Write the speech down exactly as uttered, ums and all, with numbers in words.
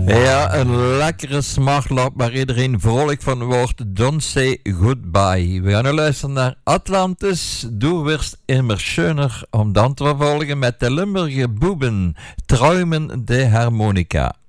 Ja, een lekkere smartlap waar iedereen vrolijk van wordt. Don't say goodbye. We gaan nu luisteren naar Atlantis. Du wirst immer schöner. Om dan te vervolgen met de Limburger Boeben. Träumen de Harmonica.